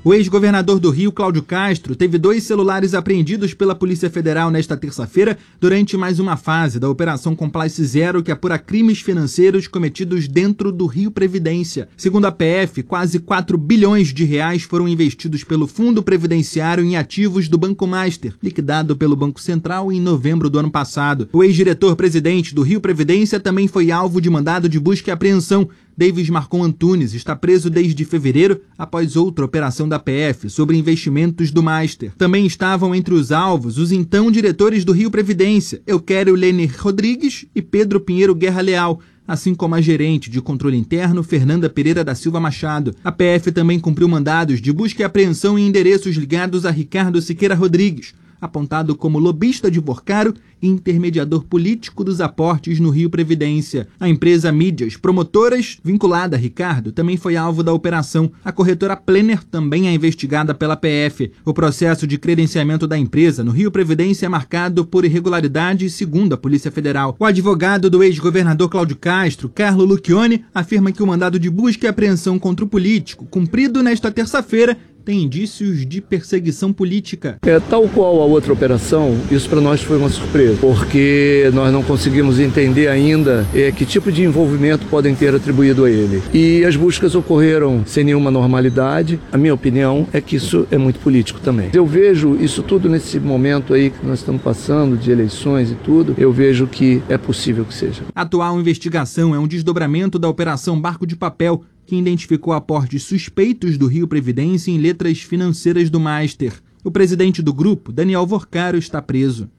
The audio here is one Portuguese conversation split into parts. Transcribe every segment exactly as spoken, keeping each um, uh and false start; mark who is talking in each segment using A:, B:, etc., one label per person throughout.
A: O ex-governador do Rio, Cláudio Castro, teve dois celulares apreendidos pela Polícia Federal nesta terça-feira durante mais uma fase da Operação Complice Zero, que apura crimes financeiros cometidos dentro do Rio Previdência. Segundo a P F, quase quatro bilhões de reais foram investidos pelo Fundo Previdenciário em ativos do Banco Master, liquidado pelo Banco Central em novembro do ano passado. O ex-diretor-presidente do Rio Previdência também foi alvo de mandado de busca e apreensão. Davis Marcon Antunes está preso desde fevereiro após outra operação da P F sobre investimentos do Master. Também estavam entre os alvos os então diretores do Rio Previdência, Euquério Lene Rodrigues e Pedro Pinheiro Guerra Leal, assim como a gerente de controle interno, Fernanda Pereira da Silva Machado. A P F também cumpriu mandados de busca e apreensão em endereços ligados a Ricardo Siqueira Rodrigues, apontado como lobista de Porcaro e intermediador político dos aportes no Rio Previdência. A empresa Mídias Promotoras, vinculada a Ricardo, também foi alvo da operação. A corretora Plenner também é investigada pela P F. O processo de credenciamento da empresa no Rio Previdência é marcado por irregularidades, segundo a Polícia Federal. O advogado do ex-governador Cláudio Castro, Carlo Lucchioni, afirma que o mandado de busca e apreensão contra o político, cumprido nesta terça-feira, tem indícios de perseguição política.
B: É, tal qual a outra operação, isso para nós foi uma surpresa, porque nós não conseguimos entender ainda é, que tipo de envolvimento podem ter atribuído a ele. E as buscas ocorreram sem nenhuma normalidade. A minha opinião é que isso é muito político também. Eu vejo isso tudo nesse momento aí que nós estamos passando, de eleições e tudo, eu vejo que é possível que seja.
A: A atual investigação é um desdobramento da Operação Barco de Papel, que identificou aportes suspeitos do Rio Previdência em letras financeiras do Master. O presidente do grupo, Daniel Vorcaro, está preso.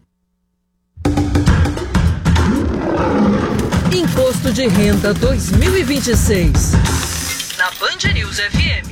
C: Imposto de Renda dois mil e vinte e seis. Na Band News F M.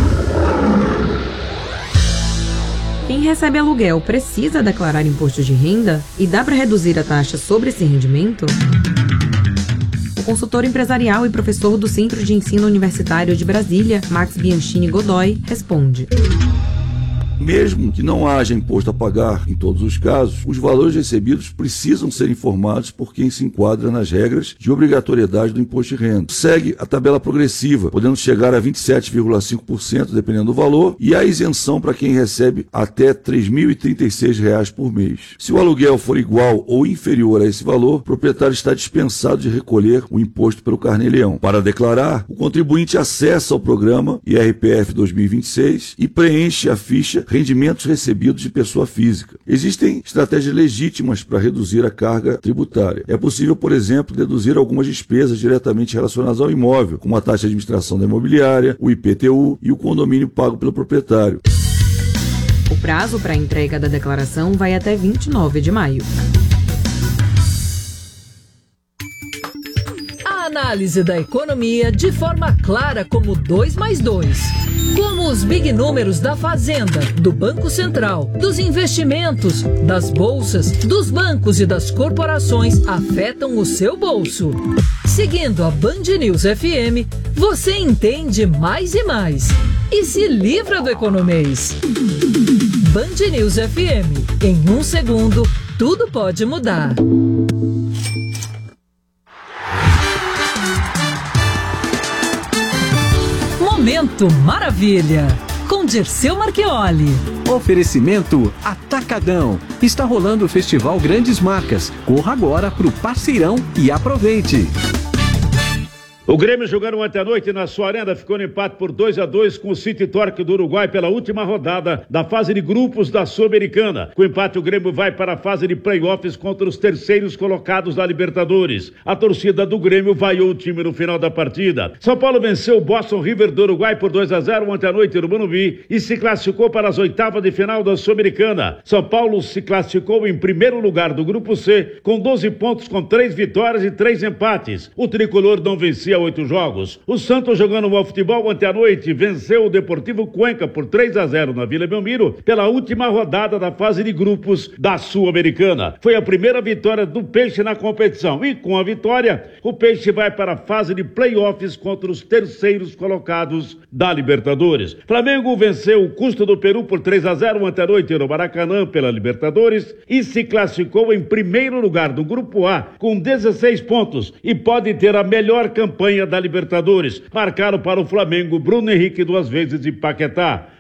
D: Quem recebe aluguel precisa declarar imposto de renda? E dá para reduzir a taxa sobre esse rendimento? O consultor empresarial e professor do Centro de Ensino Universitário de Brasília, Max Bianchini Godoy, responde.
E: Mesmo que não haja imposto a pagar em todos os casos, os valores recebidos precisam ser informados por quem se enquadra nas regras de obrigatoriedade do imposto de renda. Segue a tabela progressiva, podendo chegar a vinte e sete vírgula cinco por cento, dependendo do valor, e a isenção para quem recebe até três mil e trinta e seis reais por mês. Se o aluguel for igual ou inferior a esse valor, o proprietário está dispensado de recolher o imposto pelo Carnê-Leão. Para declarar, o contribuinte acessa o programa I R P F dois mil e vinte e seis e preenche a ficha rendimentos recebidos de pessoa física. Existem estratégias legítimas para reduzir a carga tributária. É possível, por exemplo, deduzir algumas despesas diretamente relacionadas ao imóvel, como a taxa de administração da imobiliária, o I P T U e o condomínio pago pelo proprietário.
D: O prazo para a entrega da declaração vai até vinte e nove de maio.
C: A análise da economia de forma clara como dois mais dois. Como os big números da Fazenda, do Banco Central, dos investimentos, das bolsas, dos bancos e das corporações afetam o seu bolso. Seguindo a Band News F M, você entende mais e mais. E se livra do economês. Band News F M. Em um segundo, tudo pode mudar. Momento Maravilha, com Dirceu Marchioli.
F: Oferecimento Atacadão. Está rolando o Festival Grandes Marcas. Corra agora pro Parceirão e aproveite.
G: O Grêmio jogando ontem à noite na sua arena, ficou no empate por dois a dois com o City Torque do Uruguai pela última rodada da fase de grupos da Sul-Americana. Com o empate, o Grêmio vai para a fase de playoffs contra os terceiros colocados da Libertadores. A torcida do Grêmio vaiou o time no final da partida. São Paulo venceu o Boston River do Uruguai por dois a zero ontem à noite no Morumbi e se classificou para as oitavas de final da Sul-Americana. São Paulo se classificou em primeiro lugar do grupo C com doze pontos, com três vitórias e três empates. O tricolor não vencia oito jogos. O Santos, jogando bom futebol ontem à noite, venceu o Deportivo Cuenca por três a zero na Vila Belmiro pela última rodada da fase de grupos da Sul-Americana. Foi a primeira vitória do Peixe na competição e com a vitória, o Peixe vai para a fase de playoffs contra os terceiros colocados da Libertadores. Flamengo venceu o Custo do Peru por três a zero ontem à noite no Maracanã pela Libertadores e se classificou em primeiro lugar do grupo A com dezesseis pontos e pode ter a melhor campanha da Libertadores. Marcaram para o Flamengo Bruno Henrique duas vezes de Paquetá.